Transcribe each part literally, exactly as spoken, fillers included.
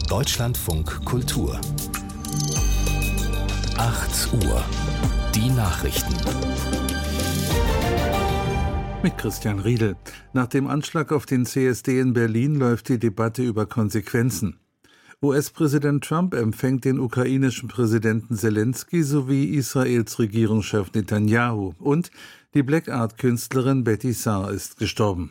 Deutschlandfunk Kultur. acht Uhr. Die Nachrichten. Mit Christian Riedel. Nach dem Anschlag auf den C S D in Berlin läuft die Debatte über Konsequenzen. U S-Präsident Trump empfängt den ukrainischen Präsidenten Selensky sowie Israels Regierungschef Netanyahu. Und die Black Art-Künstlerin Betty Saar ist gestorben.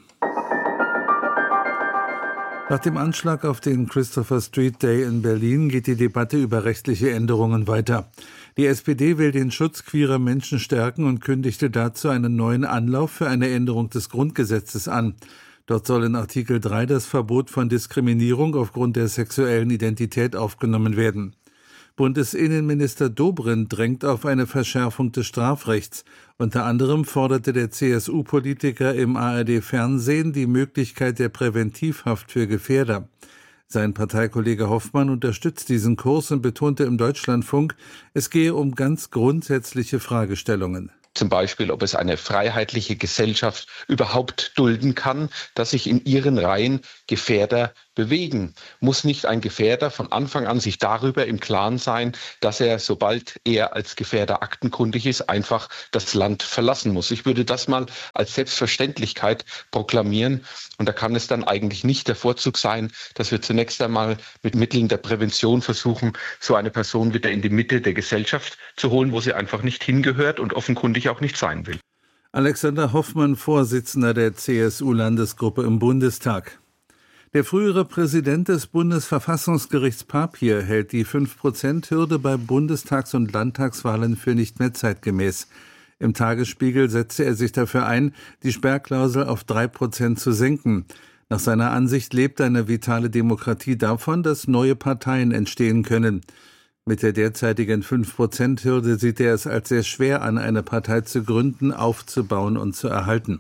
Nach dem Anschlag auf den Christopher Street Day in Berlin geht die Debatte über rechtliche Änderungen weiter. Die S P D will den Schutz queerer Menschen stärken und kündigte dazu einen neuen Anlauf für eine Änderung des Grundgesetzes an. Dort soll in Artikel drei das Verbot von Diskriminierung aufgrund der sexuellen Identität aufgenommen werden. Bundesinnenminister Dobrindt drängt auf eine Verschärfung des Strafrechts. Unter anderem forderte der C S U-Politiker im A R D-Fernsehen die Möglichkeit der Präventivhaft für Gefährder. Sein Parteikollege Hoffmann unterstützt diesen Kurs und betonte im Deutschlandfunk, es gehe um ganz grundsätzliche Fragestellungen. Zum Beispiel, ob es eine freiheitliche Gesellschaft überhaupt dulden kann, dass sich in ihren Reihen Gefährder bewegen. Muss nicht ein Gefährder von Anfang an sich darüber im Klaren sein, dass er, sobald er als Gefährder aktenkundig ist, einfach das Land verlassen muss? Ich würde das mal als Selbstverständlichkeit proklamieren. Und da kann es dann eigentlich nicht der Vorzug sein, dass wir zunächst einmal mit Mitteln der Prävention versuchen, so eine Person wieder in die Mitte der Gesellschaft zu holen, wo sie einfach nicht hingehört und offenkundig auch nicht sein will. Alexander Hoffmann, Vorsitzender der C S U-Landesgruppe im Bundestag. Der frühere Präsident des Bundesverfassungsgerichts Papier hält die fünf Prozent Hürde bei Bundestags- und Landtagswahlen für nicht mehr zeitgemäß. Im Tagesspiegel setzte er sich dafür ein, die Sperrklausel auf drei Prozent zu senken. Nach seiner Ansicht lebt eine vitale Demokratie davon, dass neue Parteien entstehen können. Mit der derzeitigen fünf Prozent Hürde sieht er es als sehr schwer an, eine Partei zu gründen, aufzubauen und zu erhalten.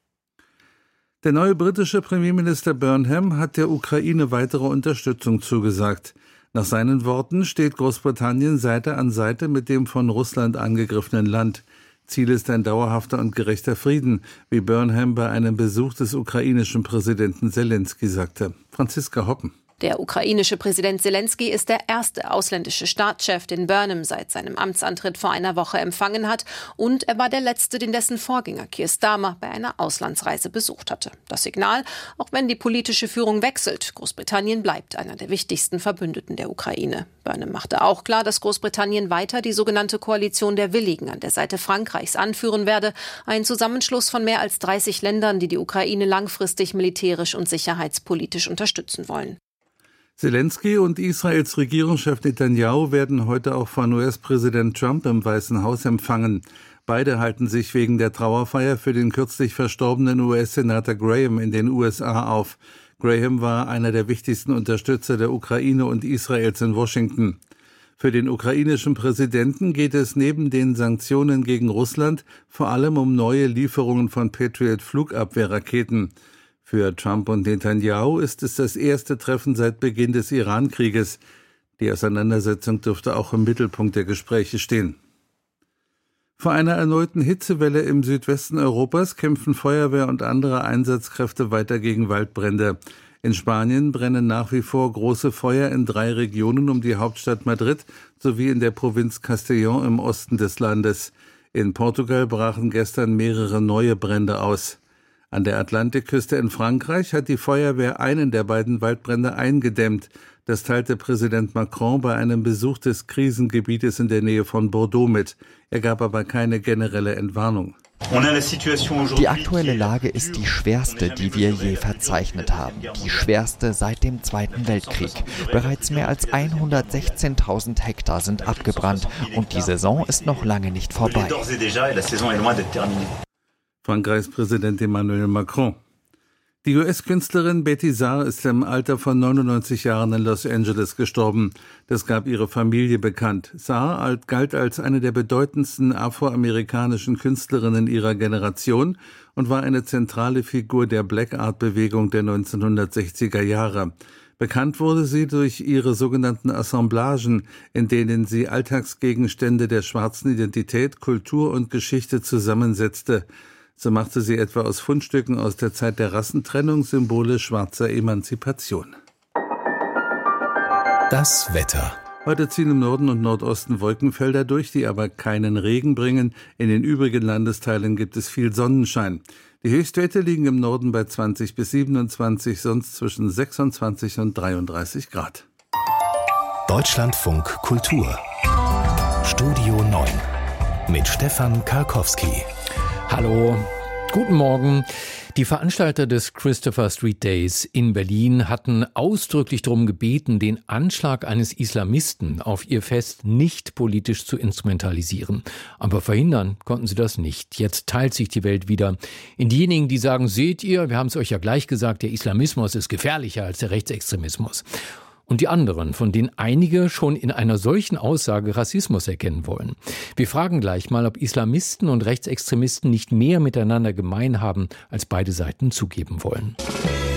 Der neue britische Premierminister Burnham hat der Ukraine weitere Unterstützung zugesagt. Nach seinen Worten steht Großbritannien Seite an Seite mit dem von Russland angegriffenen Land. Ziel ist ein dauerhafter und gerechter Frieden, wie Burnham bei einem Besuch des ukrainischen Präsidenten Selensky sagte. Franziska Hoppen. Der ukrainische Präsident Selensky ist der erste ausländische Staatschef, den Burnham seit seinem Amtsantritt vor einer Woche empfangen hat. Und er war der letzte, den dessen Vorgänger Keir Starmer bei einer Auslandsreise besucht hatte. Das Signal, auch wenn die politische Führung wechselt, Großbritannien bleibt einer der wichtigsten Verbündeten der Ukraine. Burnham machte auch klar, dass Großbritannien weiter die sogenannte Koalition der Willigen an der Seite Frankreichs anführen werde. Ein Zusammenschluss von mehr als dreißig Ländern, die die Ukraine langfristig militärisch und sicherheitspolitisch unterstützen wollen. Selensky und Israels Regierungschef Netanyahu werden heute auch von U S-Präsident Trump im Weißen Haus empfangen. Beide halten sich wegen der Trauerfeier für den kürzlich verstorbenen U S-Senator Graham in den U S A auf. Graham war einer der wichtigsten Unterstützer der Ukraine und Israels in Washington. Für den ukrainischen Präsidenten geht es neben den Sanktionen gegen Russland vor allem um neue Lieferungen von Patriot-Flugabwehrraketen. Für Trump und Netanyahu ist es das erste Treffen seit Beginn des Iran-Krieges. Die Auseinandersetzung dürfte auch im Mittelpunkt der Gespräche stehen. Vor einer erneuten Hitzewelle im Südwesten Europas kämpfen Feuerwehr und andere Einsatzkräfte weiter gegen Waldbrände. In Spanien brennen nach wie vor große Feuer in drei Regionen um die Hauptstadt Madrid sowie in der Provinz Castellón im Osten des Landes. In Portugal brachen gestern mehrere neue Brände aus. An der Atlantikküste in Frankreich hat die Feuerwehr einen der beiden Waldbrände eingedämmt. Das teilte Präsident Macron bei einem Besuch des Krisengebietes in der Nähe von Bordeaux mit. Er gab aber keine generelle Entwarnung. Die aktuelle Lage ist die schwerste, die wir je verzeichnet haben. Die schwerste seit dem Zweiten Weltkrieg. Bereits mehr als hundertsechzehntausend Hektar sind abgebrannt und die Saison ist noch lange nicht vorbei. Frankreichs Präsident Emmanuel Macron. Die U S-Künstlerin Betty Saar ist im Alter von neunundneunzig Jahren in Los Angeles gestorben. Das gab ihre Familie bekannt. Saar galt als eine der bedeutendsten afroamerikanischen Künstlerinnen ihrer Generation und war eine zentrale Figur der Black Art-Bewegung der neunzehnhundertsechziger Jahre. Bekannt wurde sie durch ihre sogenannten Assemblagen, in denen sie Alltagsgegenstände der schwarzen Identität, Kultur und Geschichte zusammensetzte. So machte sie etwa aus Fundstücken aus der Zeit der Rassentrennung Symbole schwarzer Emanzipation. Das Wetter. Heute ziehen im Norden und Nordosten Wolkenfelder durch, die aber keinen Regen bringen. In den übrigen Landesteilen gibt es viel Sonnenschein. Die Höchstwerte liegen im Norden bei zwanzig bis siebenundzwanzig, sonst zwischen sechsundzwanzig und dreiunddreißig Grad. Deutschlandfunk Kultur. Studio neun mit Stefan Karkowski. Hallo, guten Morgen. Die Veranstalter des Christopher Street Days in Berlin hatten ausdrücklich darum gebeten, den Anschlag eines Islamisten auf ihr Fest nicht politisch zu instrumentalisieren. Aber verhindern konnten sie das nicht. Jetzt teilt sich die Welt wieder in diejenigen, die sagen, seht ihr, wir haben es euch ja gleich gesagt, der Islamismus ist gefährlicher als der Rechtsextremismus. Und die anderen, von denen einige schon in einer solchen Aussage Rassismus erkennen wollen. Wir fragen gleich mal, ob Islamisten und Rechtsextremisten nicht mehr miteinander gemein haben, als beide Seiten zugeben wollen.